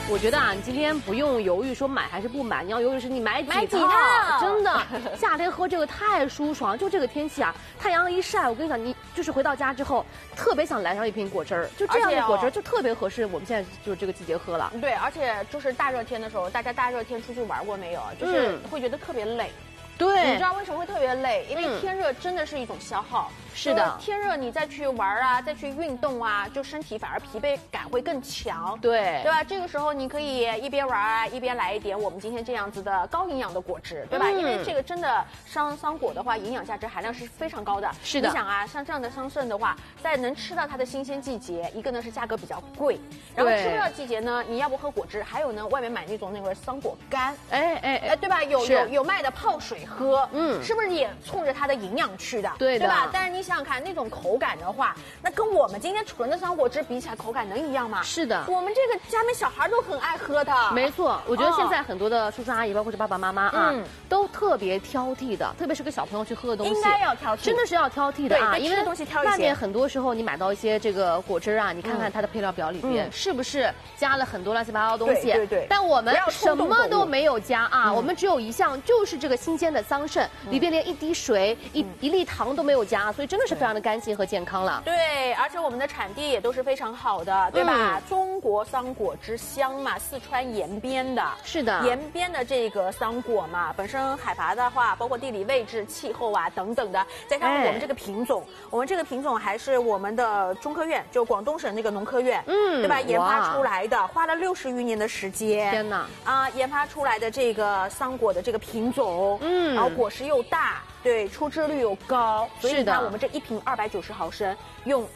我觉得啊，你今天不用犹豫说买还是不买，你要犹豫是你买几套，真的，夏天喝这个太舒爽。就这个天气啊，太阳一晒，我跟你讲，你就是回到家之后，特别想来上一瓶果汁儿，就这样的果汁就特别合适我们现在就是这个季节喝了。 对，而且就是大热天的时候，大家大热天出去玩过没有？就是会觉得特别累。 对， 你知道为什么会特别累？因为天热真的是一种消耗。 是的， 天热你再去玩啊，再去运动啊，就身体反而疲惫感会更强。 对， 对吧？这个时候你可以一边玩啊，一边来一点我们今天这样子的高营养的果汁，对吧？因为这个真的桑果的话，营养价值含量是非常高的。 是的， 你想啊，像这样的桑葚的话，在能吃到它的新鲜季节，一个呢是价格比较贵，然后吃不到季节呢，你要不喝果汁，还有呢外面买那个桑果干，对吧？有卖的泡水喝，是不是也冲着它的营养去的？ 对吧？但是你想想看，那种口感的话，那跟我们今天纯的桑果汁比起来，口感能一样吗？ 是的， 我们这个家里面小孩都很爱喝的。 没错，我觉得现在很多的叔叔阿姨，包括是爸爸妈妈啊，都特别挑剔的，特别是给小朋友去喝的东西， 应该要挑剔， 真的是要挑剔的啊，因为东西挑一些。 外面很多时候你买到一些这个果汁啊，你看看它的配料表里边是不是加了很多乱七八糟的东西？ 对。 但我们什么都没有加啊，我们只有一项，就是这个新鲜的桑葚，里边连一滴水、一粒糖都没有加，所以真的是非常的干净和健康了。 对，而且我们的产地也都是非常好的，对吧？中国桑果之乡嘛，四川延边的。 是的， 延边的这个桑果嘛，本身海拔的话，包括地理位置、气候啊等等的，再加上我们这个品种，我们这个品种还是我们的中科院，就广东省那个农科院，对吧？研发出来的，花了60余年的时间。 天哪！ 研发出来的这个桑果的这个品种，然后果实又大。对，出汁率又高，所以你看我们这一瓶290毫升，用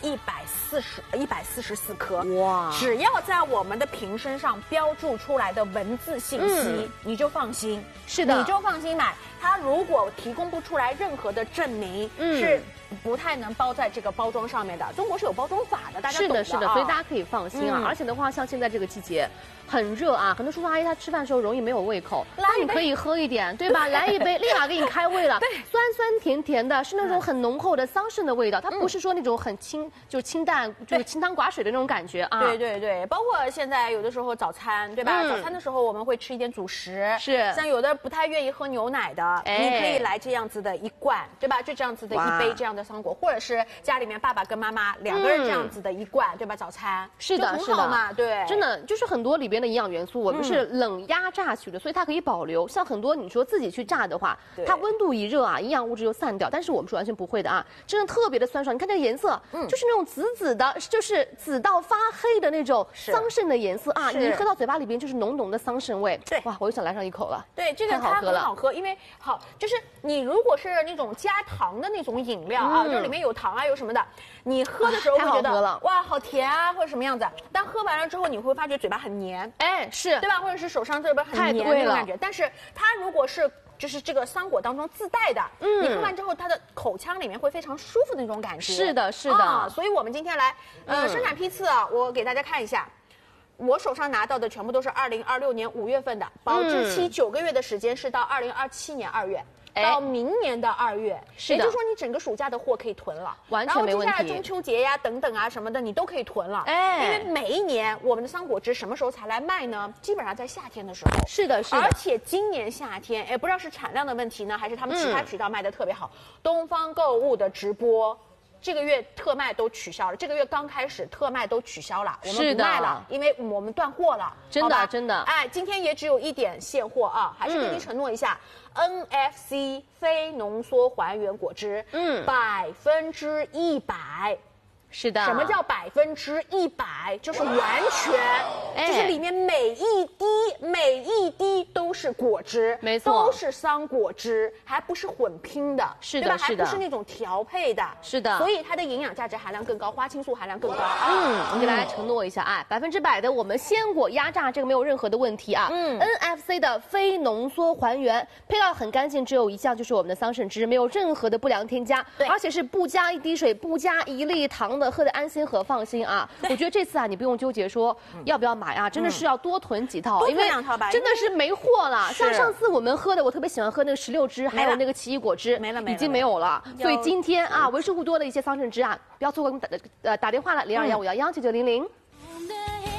144颗，哇！只要在我们的瓶身上标注出来的文字信息，你就放心。 是的， 你就放心买。它如果提供不出来任何的证明，是不太能包在这个包装上面的。中国是有包装法的，大家懂的。 是的，所以大家可以放心啊。而且的话，像现在这个季节很热啊，很多叔叔阿姨他吃饭的时候容易没有胃口，那你可以喝一点，对吧？来一杯，立马给你开胃了。对，酸酸甜甜的，是那种很浓厚的桑葚的味道，它不是说那种很清淡，就是清汤寡水的那种感觉啊。 对，包括现在有的时候早餐，对吧？早餐的时候我们会吃一点主食， 是像有的不太愿意喝牛奶的，你可以来这样子的一罐，对吧？就这样子的一杯这样的桑果，或者是家里面爸爸跟妈妈2个人这样子的一罐，对吧？早餐是的， 很好嘛，对， 真的就是很多里边的营养元素，我们是冷压榨取的，所以它可以保留。像很多你说自己去榨的话，它温度一热啊，营养物质就散掉，但是我们是完全不会的啊，真的特别的酸爽。你看这个颜色，就是那种紫的，就是紫到发黑的那种桑葚的颜色啊，你喝到嘴巴里边就是浓浓的桑葚味。 对， 哇，我又想来上一口了。 对，这个它很好喝，因为就是你如果是那种加糖的那种饮料啊，就里面有糖啊有什么的，你喝的时候会觉得哇好甜啊或者什么样子，但喝完了之后你会发觉嘴巴很黏， 是对吧？或者是手上这边很黏那种感觉。但是它如果是就是这个桑果当中自带的，你喝完之后它的口腔里面会非常舒服的那种感觉。 是的， 所以我们今天来生产批次啊，我给大家看一下。我手上拿到的全部都是2026年5月份的，保质期9个月的时间是到2027年2月。到明年的2月，也就是说你整个暑假的货可以囤了， 完全没问题。 然后接下来中秋节呀等等啊什么的，你都可以囤了。因为每一年我们的桑果汁什么时候才来卖呢？基本上在夏天的时候。 是的。 而且今年夏天，不知道是产量的问题呢，还是他们其他渠道卖的特别好。东方购物的直播。这个月特卖都取消了，这个月刚开始特卖都取消了，我们不卖了，因为我们断货了。 真的。 今天也只有1点现货啊，还是跟您承诺一下，NFC 非浓缩还原果汁，100%。 是的， 什么叫100%？就是完全，就是里面每一滴都是果汁， 没错， 都是桑果汁，还不是混拼的， 是的， 对吧？还不是那种调配的， 是的， 所以它的营养价值含量更高，花青素含量更高。 我给大家承诺一下啊，100%的我们鲜果压榨这个没有任何的问题啊。NFC 的非浓缩还原，配料很干净，只有一项就是我们的桑葚汁，没有任何的不良添加，而且是不加1滴水，不加1粒糖。喝得安心和放心啊！我觉得这次啊，你不用纠结说要不要买啊，真的是要多囤几套，因为真的是没货了。像上次我们喝的，我特别喜欢喝那个16支，还有那个奇异果汁，已经没有了。所以今天啊，为数不多的一些桑葚汁啊，不要错过，打电话了，0215119900。